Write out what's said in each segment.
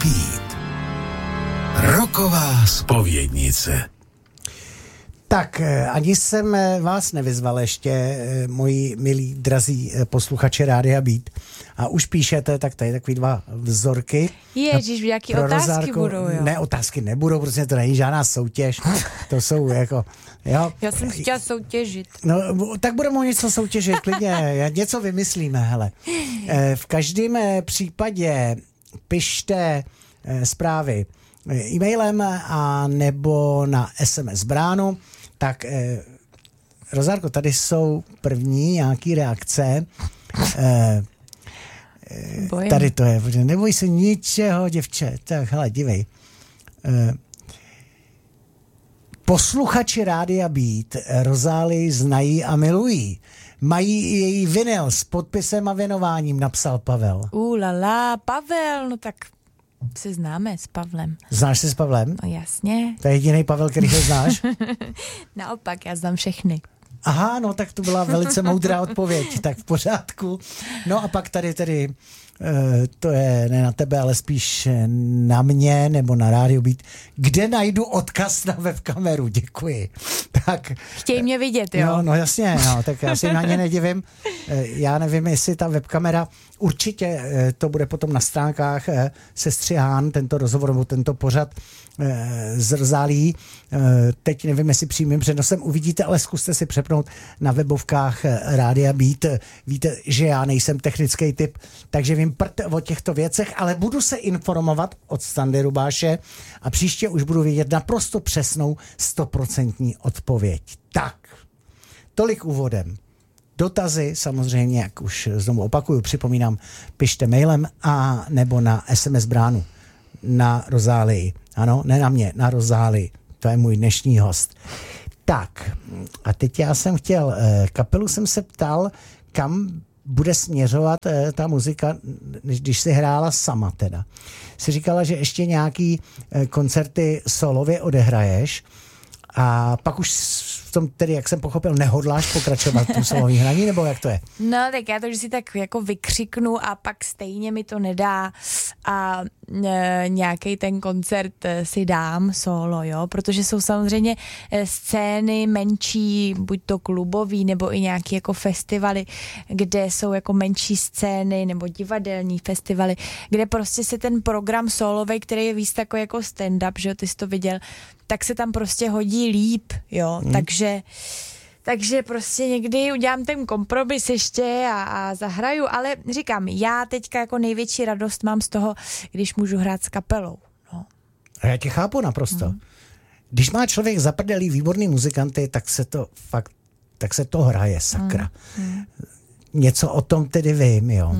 Beat. Rocková zpovědnice. Tak, ani jsem vás nevyzval ještě, moji milí, drazí posluchači Rádia Beat. A už píšete, tak tady takový dva vzorky. Ježíš, jaký otázky budou, jo? Ne, otázky nebudou, protože to není žádná soutěž. To jsou jako, jo. Já jsem chtěla soutěžit. No, tak budeme něco soutěžit, klidně, něco vymyslíme, hele. V každém případě pište zprávy e-mailem a nebo na SMS bránu. Tak, Rozárko, tady jsou první nějaký reakce. Tady to je, neboj se ničeho, děvče. Tak, hele, dívej. Posluchači Rádia Beat Rozálii znají a milují. Mají i její vinyl s podpisem a věnováním, napsal Pavel. Lala, Pavel, no tak se známe s Pavlem. Znáš se s Pavlem? No jasně. To je jediný Pavel, který ho znáš? Naopak, já znám všechny. Aha, no tak to byla velice moudrá odpověď, tak v pořádku. No a pak tady tedy, to je ne na tebe, ale spíš na mě nebo na Rádio Beat, kde najdu odkaz na webkameru, děkuji. Tak, chtějí mě vidět, jo? No jasně, no, tak já si na ně nedivím. Já nevím, jestli ta webkamera, určitě to bude potom na stránkách sestřihán, tento rozhovor nebo tento pořad z Rozálií. Teď nevím, jestli přímým přenosem uvidíte, ale zkuste si přepnout na webovkách Rádia Beat. Víte, že já nejsem technický typ, takže vím o těchto věcech, ale budu se informovat od Standy Rubáše a příště už budu vědět naprosto přesnou 100% odpověď. Tak, tolik úvodem. Dotazy samozřejmě, jak už znovu opakuju, připomínám, pište mailem a nebo na SMS bránu na Rozálii. Ano, ne na mě, na Rozálii. To je můj dnešní host. Tak, a teď já jsem chtěl, kapelu jsem se ptal, kam bude směřovat ta muzika, když si hrála sama teda. Jsi říkala, že ještě nějaký koncerty solově odehraješ a pak už v tom tedy, jak jsem pochopil, nehodláš pokračovat v tom solovým hraní, nebo jak to je? No, tak já to vždy si tak jako vykřiknu a pak stejně mi to nedá a nějaký ten koncert si dám solo, jo, protože jsou samozřejmě scény menší, buď to klubový, nebo i nějaký jako festivaly, kde jsou jako menší scény, nebo divadelní festivaly, kde prostě se ten program solovej, který je víc takový jako stand-up, že jo, ty jsi to viděl, tak se tam prostě hodí líp, jo, takže prostě někdy udělám ten kompromis ještě a zahraju, ale říkám, já teďka jako největší radost mám z toho, když můžu hrát s kapelou. No. A já tě chápu naprosto. Když má člověk zaprdelý výborný muzikanty, tak se to hraje, sakra. Něco o tom tedy vím, jo.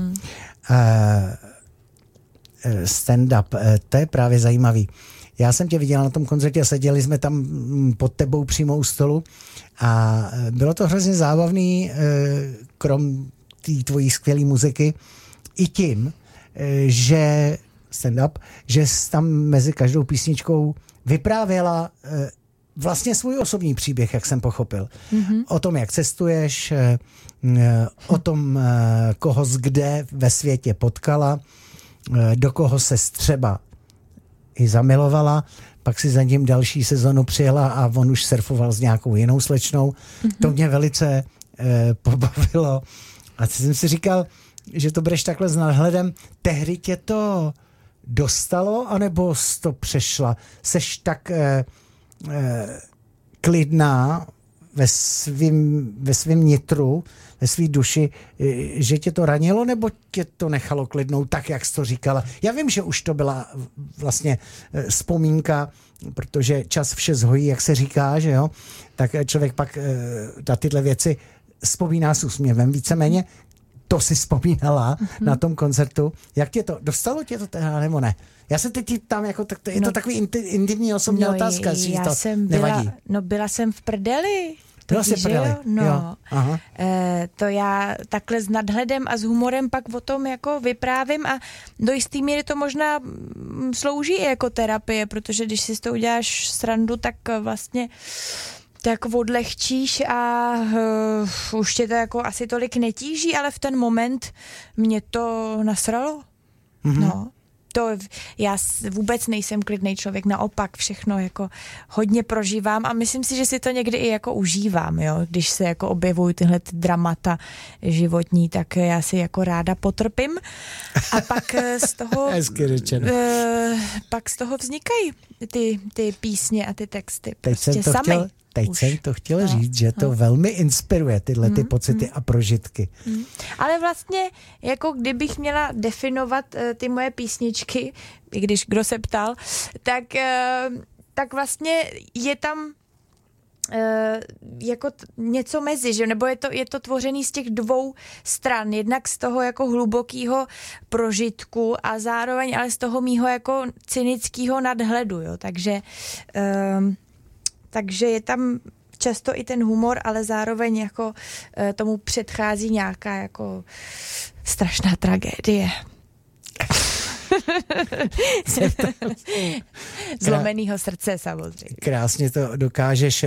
Stand-up, to je právě zajímavý. Já jsem tě viděl na tom koncertě, seděli jsme tam pod tebou přímo u stolu a bylo to hrozně zábavný, krom té tvojí skvělé muziky, i tím, že stand-up, že jsi tam mezi každou písničkou vyprávěla vlastně svůj osobní příběh, jak jsem pochopil. O tom, jak cestuješ, o tom, koho kde ve světě potkala, do koho se třeba i zamilovala, pak si za ním další sezonu přijela a on už surfoval s nějakou jinou slečnou. To mě velice pobavilo. A jsem si říkal, že to budeš takhle s nadhledem. Tehdy tě to dostalo, anebo jsi to přešla? Seš tak klidná ve svým nitru, ve svý duši, že tě to ranilo, nebo tě to nechalo klidnou, tak, jak jsi to říkala? Já vím, že už to byla vlastně vzpomínka, protože čas vše zhojí, jak se říká, že jo? Tak člověk pak na tyhle věci vzpomíná s úsměvem. Víceméně to si vzpomínala na tom koncertu. Jak tě to, dostalo tě to teda, nebo ne? Já se teď tam jako, je to takový intimní osobní otázka, jestli to nevadí. Byla jsem v prdeli. Byla jsi v prdeli? No. Jo. Aha. To já takhle s nadhledem a s humorem pak o tom jako vyprávím a do jistý míry to možná slouží i jako terapie, protože když si s to uděláš srandu, tak vlastně tak odlehčíš a už tě to jako asi tolik netíží, ale v ten moment mě to nasralo. No. já vůbec nejsem klidný člověk, naopak všechno jako hodně prožívám a myslím si, že si to někdy i jako užívám, jo, když se jako objevují tyhle dramata životní, tak já si jako ráda potrpím a pak z toho pak z toho vznikají ty písně a ty texty. Prostě sami. Teď jsem to chtěl říct, že to velmi inspiruje tyhle ty pocity a prožitky. Ale vlastně, jako kdybych měla definovat ty moje písničky, i když kdo se ptal, tak vlastně je tam jako něco mezi, že? Nebo je to tvořený z těch dvou stran, jednak z toho jako hlubokýho prožitku a zároveň ale z toho mýho jako cynického nadhledu, jo? Takže je tam často i ten humor, ale zároveň jako tomu předchází nějaká jako strašná tragédie. Zlomenýho srdce samozřejmě. Krásně to dokážeš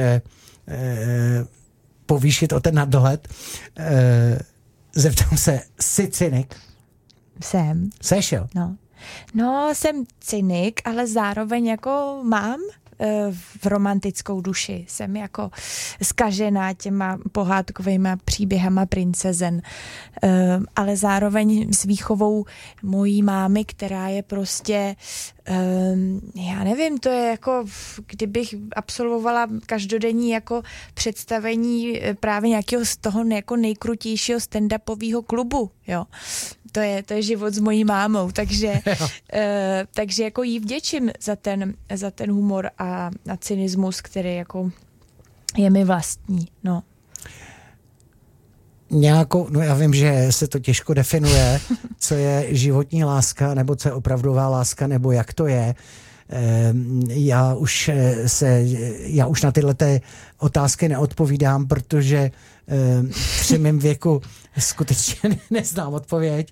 povýšit o ten nadhled. Zeptám se, jsi cynik? Jsem. Seš, jo? No, jsem cynik, ale zároveň jako mám v romantickou duši. Jsem jako zkažená těma pohádkovejma příběhama princezen. Ale zároveň s výchovou mojí mámy, která je prostě já nevím, to je jako, kdybych absolvovala každodenní jako představení právě nějakého z toho jako nejkrutějšího stand-upového klubu, jo. To je život s mojí mámou, takže jako jí vděčím za ten humor a cynismus, který jako je mi vlastní, no. Já vím, že se to těžko definuje, co je životní láska, nebo co je opravdová láska, nebo jak to je. Já už na tyhle otázky neodpovídám, protože při mém věku skutečně neznám odpověď.